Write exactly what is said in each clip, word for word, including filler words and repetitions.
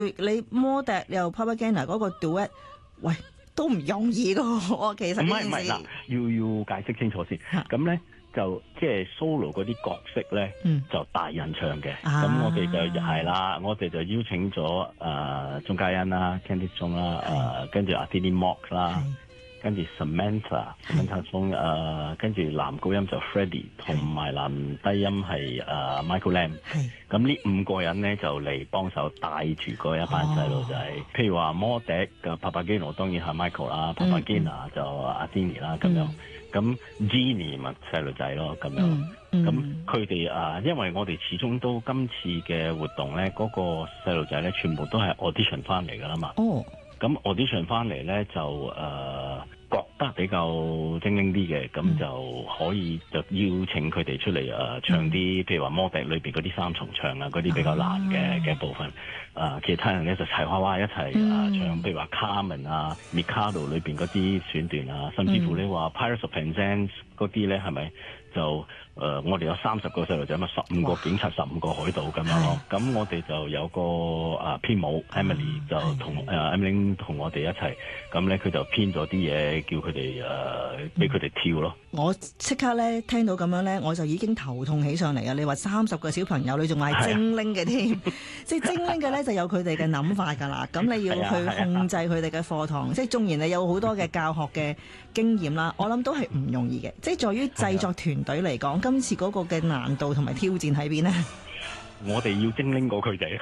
你摩笛又 Papagena 嗰個 duet， 喂都唔容易噶喎，其實唔係唔係嗱，要要解釋清楚先。咁咧就即係 solo 嗰啲角色咧， 嗯、 就大人唱嘅。咁、 啊、 我哋就係啦，我哋就邀請咗誒鐘嘉欣啦、Candice 鐘啦、誒跟住阿 Dilly Mock 啦。跟住 Samantha，Samantha 中誒，跟住男高音就 Freddie， 同埋男低音係誒、uh, Michael Lam。咁呢五個人咧就嚟幫手帶住嗰一班細路仔。哦、譬如話摩笛嘅 Papageno 當然係 Michael 啦、嗯、Papagena 就阿 Dinny 啦咁樣。咁 Jeannie 咪細路仔咯咁樣。咁佢哋誒，因為我哋始終都今次嘅活動咧，嗰、那個細路仔咧全部都係 audition 翻嚟㗎啦嘛。哦。咁 audition 翻嚟咧就誒、呃、覺得比較精靈啲嘅，咁就可以就邀請佢哋出嚟誒、呃、唱啲，譬如話摩笛裏邊嗰啲三重唱啊，嗰啲比較難嘅嘅部分。誒、呃、其他人咧就齊哇哇一齊誒、呃、唱，譬如話 Carmen 啊、Mikado 裏邊嗰啲選段啊，甚至乎你話 Pirates of Penzance 嗰啲咧係咪就？誒、呃，我哋有三十個細路仔嘛，十五個警察，十五個海盜咁樣咯。咁我哋就有個誒編舞 Emily 就同誒 Emily 同我哋一齊，咁咧佢就編咗啲嘢，叫佢哋誒俾佢哋跳咯。 我即刻咧聽到咁樣咧，我就已經頭痛起上嚟啊！你話三十個小朋友，你仲話係精靈嘅添，即係精靈嘅咧就有佢哋嘅諗法㗎啦。咁你要去控制佢哋嘅課堂，即係縱然你有好多嘅教學嘅經驗啦，我諗都係唔容易嘅。即係在於製作團隊嚟講。今次嗰個嘅難度同埋挑戰喺邊呢？ 我哋要精靈過佢哋，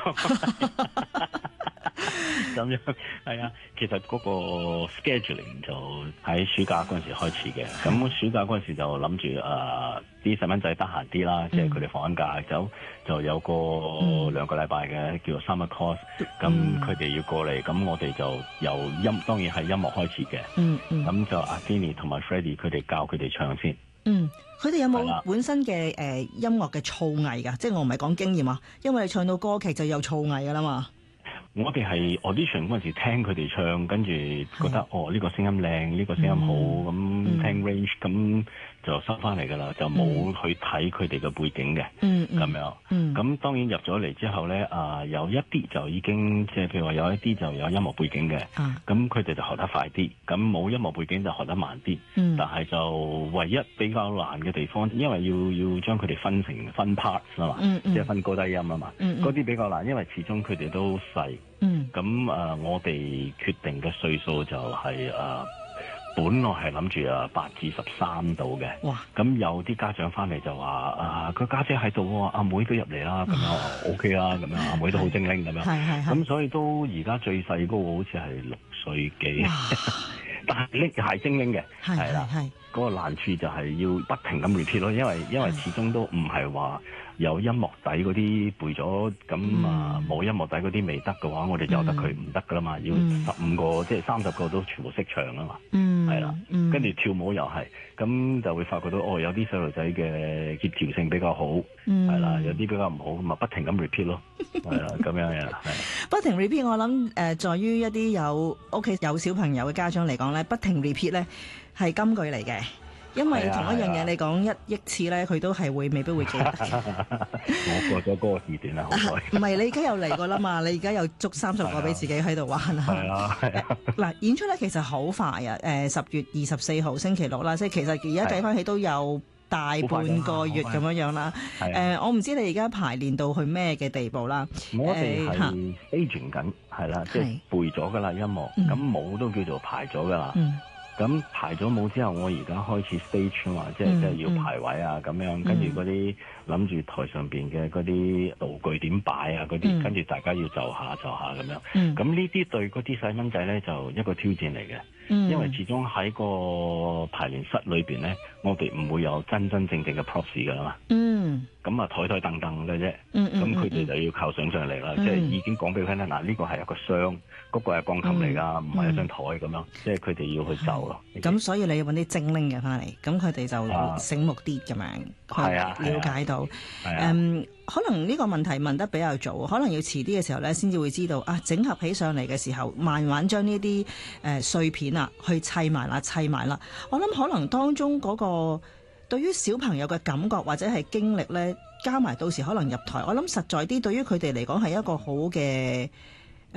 咁樣係啊。其實嗰個 scheduling 就喺暑假嗰陣時開始嘅。咁暑假嗰陣時就諗住誒啲細蚊仔得閒啲啦，即係佢哋放緊假，就就有個、嗯、兩個禮拜嘅叫做 summer course。咁佢哋要過嚟，咁我哋就由音當然係音樂開始嘅。嗯嗯。咁就阿 Dinny 同埋 Freddie 佢哋教佢哋唱先。 嗯，佢哋有冇本身嘅誒、呃、音樂嘅造詣㗎？即係我唔係講經驗啊，因為你唱到歌劇就有造詣㗎啦嘛。 我哋係 audition 嗰陣時聽佢哋唱，跟住覺得哦呢、呢個聲音靚，呢、呢個聲音好，咁、嗯、聽 range 咁就收翻嚟㗎啦，就冇去睇佢哋嘅背景嘅，咁、嗯嗯、樣。咁、嗯、當然入咗嚟之後咧，啊、呃、有一啲就已經即係譬如話有一啲就有音樂背景嘅，咁佢哋就學得快啲，咁冇音樂背景就學得慢啲、嗯。但係就唯一比較難嘅地方，因為要要將佢哋分成分 parts 啊嘛，嗯嗯、即係分高低音啊嘛，嗰、嗯、啲、嗯、比較難，因為始終佢哋都細。嗯，咁誒、呃，我哋決定嘅歲數就係、是、誒、呃，本來係諗住誒八至十三度嘅。哇！咁有啲家長翻嚟就話啊，佢家姐喺度，阿妹都入嚟啦，咁樣 O K 啦，咁樣阿妹都好精靈咁樣。係係係。咁所以都而家最細嗰個好似係六歲幾，但係呢係精靈嘅，係啦。係嗰、那個難處就係要不停咁 repeat 咯，因為因為始終都唔係話。有音樂底嗰啲背咗，咁啊冇音樂底嗰啲未得嘅話，我哋由得佢唔得噶啦嘛，要十五個即係三十個都全部識唱啊嘛，係、嗯、啦，跟住、嗯、跳舞又係，咁就會發覺到哦，有啲細路仔嘅協調性比較好，係、嗯、啦，有啲比較唔好，咁啊不停咁 repeat 咯，係啦，咁樣嘅，係不停 repeat。我諗誒、呃，在於一啲有屋企有小朋友嘅家長嚟講咧，不停 repeat 咧係金句嚟嘅。因為同一樣嘢你講一億次咧，佢都係會未必會記得嘅。 我過咗嗰個時段啦，好耐。 唔係你而家又嚟過啦嘛？你而家又捉三十個俾自己喺度玩啊！ 係啊，係啊。 嗱，演出咧其實好快啊！誒、呃，十月二十四號星期六啦，即係其實而家計翻起都有大半個月咁樣樣啦。誒、呃，我唔知你而家排練到去咩嘅地步啦。 我哋係 aging 緊，係啦，即係背咗噶啦音樂，咁舞都叫做排咗噶啦。嗯咁排咗舞之後，我而家開始 stage 啊嘛，即係即係要排位啊咁樣，跟住嗰啲諗住台上邊嘅嗰啲道具點擺啊嗰啲，跟住大家要就下就下咁樣。咁呢啲對嗰啲細蚊仔咧就一個挑戰嚟嘅，嗯、因為始終喺個排練室裏邊咧，我哋唔會有真真正正嘅 props 噶啦嘛。嗯。咁啊，台台凳凳嘅啫。咁佢哋就要靠想像力啦，即係已經講俾佢聽啦。嗱，呢個係一個箱。嗰、那個係鋼琴嚟㗎，唔係一張台咁樣，即係佢哋要去走咯。 咁所以你要揾啲精靈嘅翻嚟，咁佢哋就醒目啲咁樣，去了解到。誒、嗯，可能呢個問題問得比較早，可能要遲啲嘅時候咧，先至會知道啊。整合起上嚟嘅時候，慢慢將呢啲誒碎片啊，去砌埋啦，砌埋啦。我諗可能當中嗰個對於小朋友嘅感覺或者係經歷咧，加埋到時可能入台，我諗實在啲對於佢哋嚟講係一個好嘅。